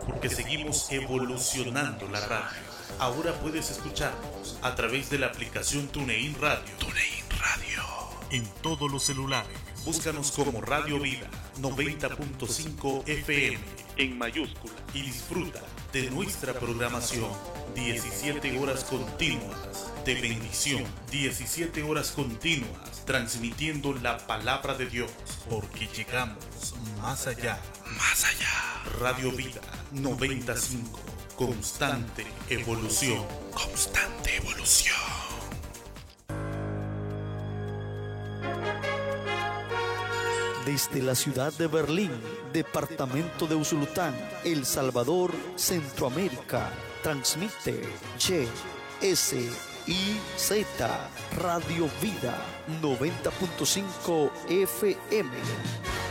porque seguimos evolucionando la radio. Ahora puedes escucharnos a través de la aplicación TuneIn Radio. TuneIn Radio. En todos los celulares. Búscanos como Radio Vida 90.5 FM en mayúscula y disfruta de nuestra programación. 17 horas continuas de bendición. 17 horas continuas transmitiendo la palabra de Dios, porque llegamos más allá. Más allá. Radio Vida 95. Constante evolución. Constante evolución. Desde la ciudad de Berlín, departamento de Usulután, El Salvador, Centroamérica, transmite YSIZ Radio Vida 90.5 FM.